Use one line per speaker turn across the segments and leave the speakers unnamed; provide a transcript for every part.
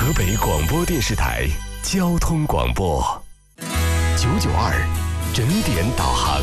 河北广播电视台交通广播992整点导航。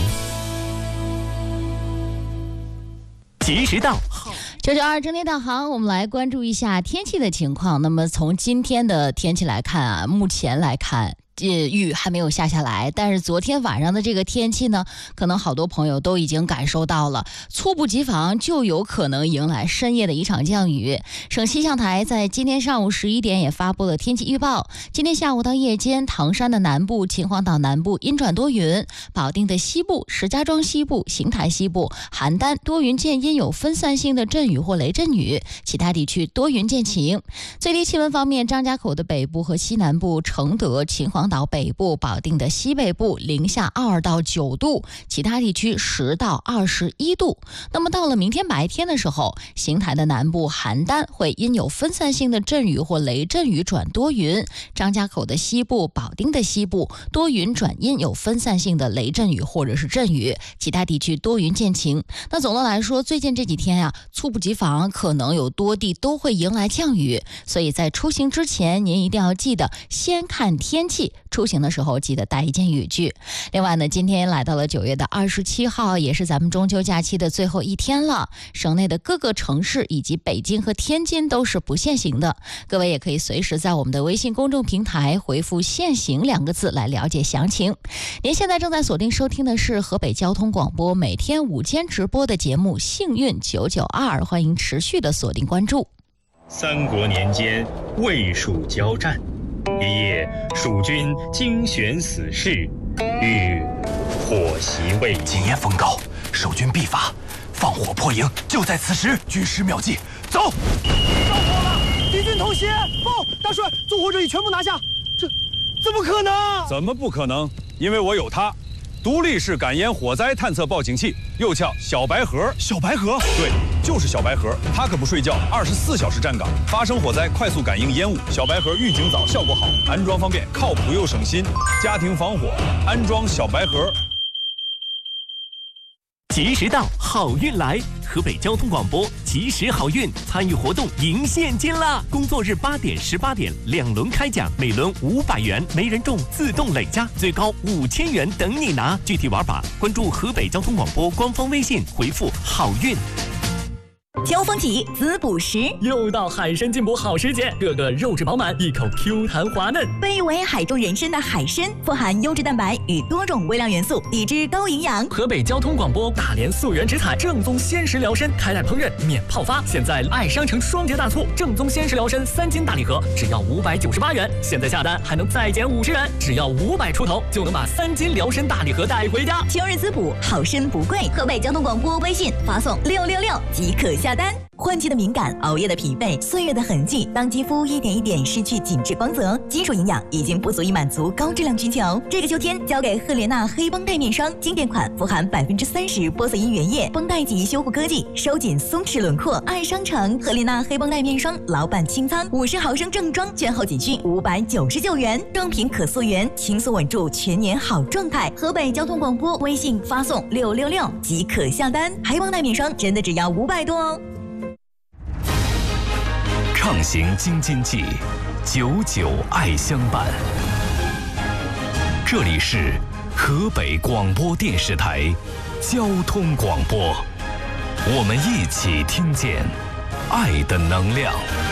及时到
992整点导航，我们来关注一下天气的情况。那么从今天的天气来看啊，目前来看雨还没有下来，但是昨天晚上的这个天气呢，可能好多朋友都已经感受到了，猝不及防就有可能迎来深夜的一场降雨。省气象台在今天上午11点也发布了天气预报，今天下午到夜间，唐山的南部、秦皇岛南部阴转多云，保定的西部、石家庄西部、邢台西部、邯郸多云见阴，有分散性的阵雨或雷阵雨，其他地区多云见晴。最低气温方面，张家口的北部和西南部、承德、秦皇岛北部、保定的西北部零下2到9度，其他地区10到21度。那么到了明天白天的时候，邢台的南部、邯郸会因有分散性的阵雨或雷阵雨转多云，张家口的西部、保定的西部多云转阴，有分散性的雷阵雨或者是阵雨，其他地区多云见晴。那总的来说，最近这几天呀，猝不及防可能有多地都会迎来降雨，所以在出行之前，您一定要记得先看天气，出行的时候记得带一件雨具。另外呢，今天来到了9月27号，也是咱们中秋假期的最后一天了。省内的各个城市以及北京和天津都是不限行的，各位也可以随时在我们的微信公众平台回复限行2个字来了解详情。您现在正在锁定收听的是河北交通广播每天午间直播的节目幸运992，欢迎持续的锁定关注。
三国年间，魏蜀交战，一夜，蜀军精选死士，欲火袭魏。
今夜风高，守军必发，放火破营，就在此时。军师妙计，走！
着火了，敌军偷袭！报，大帅，纵火者已全部拿下。这怎么可能？
怎么不可能？因为我有它。独立式感烟火灾探测报警器，又叫小白盒。
小白盒？
对，就是小白盒。它可不睡觉，24小时站岗，发生火灾快速感应烟雾。小白盒预警早，效果好，安装方便，靠谱又省心。家庭防火，安装小白盒。
及时到，好运来！河北交通广播及时好运参与活动赢现金啦！工作日8点、18点2轮开奖，每轮500元，没人中自动累加，最高5000元等你拿。具体玩法关注河北交通广播官方微信，回复好运。
交锋起，滋补食，
又到海参进补好时节，个个肉质饱满，一口 Q 弹滑嫩。
被誉为海中人参的海参，富含优质蛋白与多种微量元素，抵制高营养。
河北交通广播大连溯源直采正宗鲜食辽参，开袋烹饪免泡发。现在爱商城双节大促，正宗鲜食辽参3斤大礼盒只要598元，现在下单还能再减50元，只要500出头就能把3斤辽参大礼盒带回家。
秋日滋补，好参不贵。河北交通广播微信发送666即可下单。换季的敏感，熬夜的疲惫，岁月的痕迹，当肌肤一点一点失去紧致光泽，基础营养已经不足以满足高质量需求。这个秋天交给赫莲娜黑绷带面霜，经典款，富含30%玻色因原液，绷带级修护科技，收紧松弛轮廓。爱商城赫莲娜黑绷带面霜老版清仓，50毫升正装，券后仅需599元，正品可溯源，轻松稳住全年好状态。河北交通广播微信发送666即可下单，黑绷带面霜真的只要500多哦。
畅行京津冀，99爱相伴。这里是河北广播电视台交通广播，我们一起听见爱的能量。